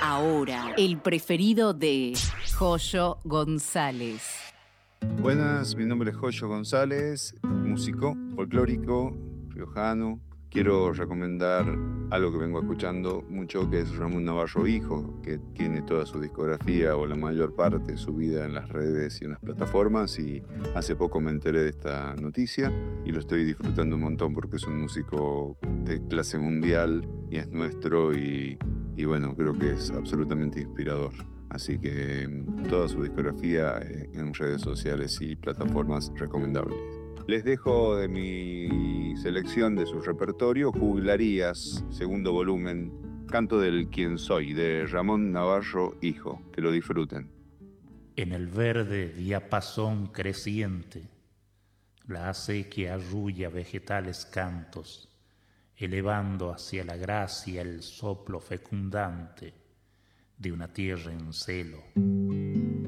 Ahora, el preferido de Joyo González. Buenas, mi nombre es Joyo González, músico folclórico, riojano. Quiero recomendar algo que vengo escuchando mucho, que es Ramón Navarro Hijo, que tiene toda su discografía o la mayor parte subida en las redes y en las plataformas, y hace poco me enteré de esta noticia y lo estoy disfrutando un montón porque es un músico de clase mundial y es nuestro y bueno, creo que es absolutamente inspirador. Así que toda su discografía en redes sociales y plataformas recomendables. Les dejo de mi selección de su repertorio Juglarías, segundo volumen, Canto del Quien Soy, de Ramón Navarro Hijo. Que lo disfruten. En el verde diapasón creciente, la acequia arrulla vegetales cantos, elevando hacia la gracia el soplo fecundante de una tierra en celo.